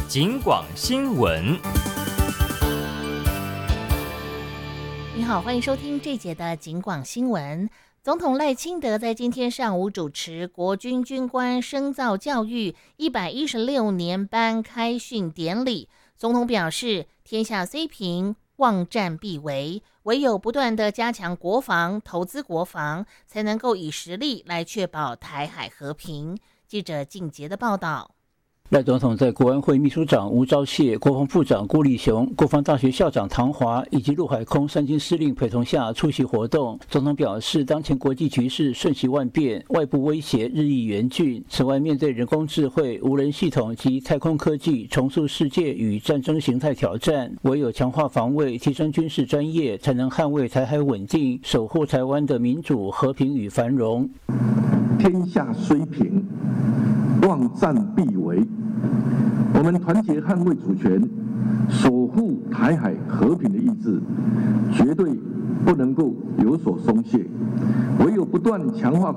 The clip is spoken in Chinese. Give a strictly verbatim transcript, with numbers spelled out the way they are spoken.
警广新闻。 你好，欢迎收听这节的警广新闻。总统赖清德在今天上午主持国军军官生造教育一百一十六年班开训典礼。总统表示，天下虽平，望战必危，唯有不断的加强国防、投资国防，才能够以实力来确保台海和平。记者靳杰的报道。 赖总统在国安会秘书长吴钊燮、国防部长郭立雄、国防大学校长唐华以及陆海空三军司令陪同下出席活动。总统表示，当前国际局势瞬息万变，外部威胁日益严峻。此外，面对人工智慧、无人系统及太空科技重塑世界与战争形态挑战，唯有强化防卫、提升军事专业，才能捍卫台海稳定，守护台湾的民主、和平与繁荣。 天下虽平，望战必危。我们团结捍卫主权，守护台海和平的意志，绝对不能够有所松懈，唯有不断强化